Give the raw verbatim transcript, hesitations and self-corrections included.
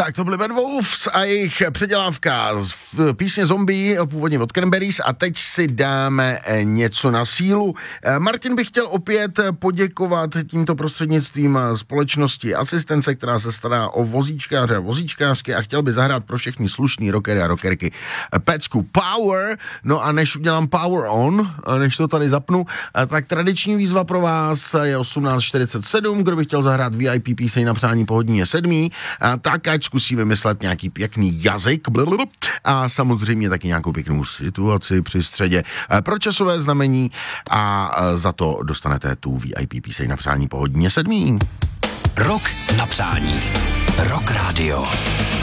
Tak to byly Bad Wolves a jejich předělávka v písně Zombie, původně od Cranberries, a teď si dáme něco na sílu. Martin bych chtěl opět poděkovat tímto prostřednictvím společnosti Asistence, která se stará o vozíčkáře a vozíčkářky, a chtěl by zahrát pro všechny slušný rockery a rockerky pecku Power. No a než udělám Power On, než to tady zapnu, tak tradiční výzva pro vás je osmnáct čtyřicet sedm, kdo by chtěl zahrát V I P píseň na přání po hodině sedmý, tak ať zkusí vymyslet nějaký pěkný jazyk a samozřejmě taky nějakou pěknou situaci při středě pro časové znamení, a za to dostanete tu V I P píseň na přání po hodině sedmý. Rok na přání. Rock Radio.